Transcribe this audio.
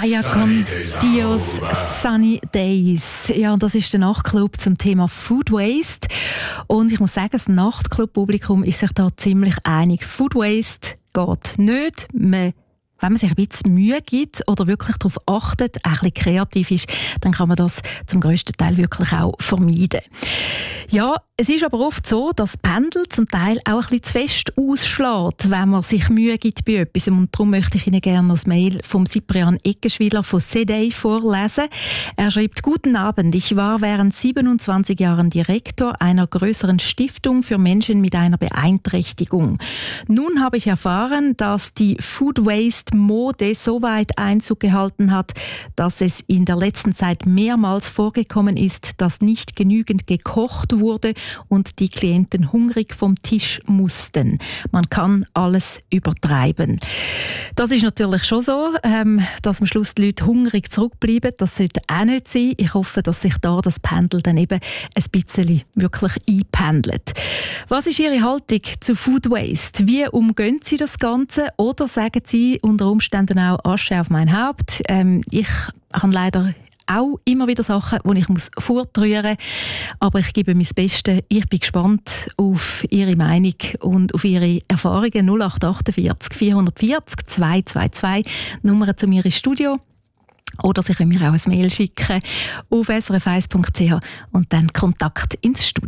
Vaya con Dios, Sunny Days. Ja, und das ist der Nachtclub zum Thema Food Waste. Und ich muss sagen, das Nachtclub-Publikum ist sich da ziemlich einig. Food Waste geht nicht. Wenn man sich ein bisschen Mühe gibt oder wirklich darauf achtet, ein bisschen kreativ ist, dann kann man das zum grössten Teil wirklich auch vermeiden. Ja, es ist aber oft so, dass Pendel zum Teil auch ein bisschen zu fest ausschlägt, wenn man sich Mühe gibt bei etwas. Und darum möchte ich Ihnen gerne das Mail vom Cyprian Eckenschwiler von CDI vorlesen. Er schreibt: Guten Abend, ich war während 27 Jahren Direktor einer größeren Stiftung für Menschen mit einer Beeinträchtigung. Nun habe ich erfahren, dass die Food Waste Mode so weit Einzug gehalten hat, dass es in der letzten Zeit mehrmals vorgekommen ist, dass nicht genügend gekocht wurde und die Klienten hungrig vom Tisch mussten. Man kann alles übertreiben. Das ist natürlich schon so, dass am Schluss die Leute hungrig zurückbleiben. Das sollte auch nicht sein. Ich hoffe, dass sich da das Pendel dann eben ein bisschen wirklich einpendelt. Was ist Ihre Haltung zu Food Waste? Wie umgehen Sie das Ganze? Oder sagen Sie unter Umständen auch Asche auf mein Haupt? Ich habe leider auch immer wieder Sachen, die ich fortrühren muss. Aber ich gebe mein Bestes. Ich bin gespannt auf Ihre Meinung und auf Ihre Erfahrungen. 0848 440 222, Nummer zu mir ins Studio. Oder Sie können mir auch ein Mail schicken auf srf1.ch und dann Kontakt ins Studio.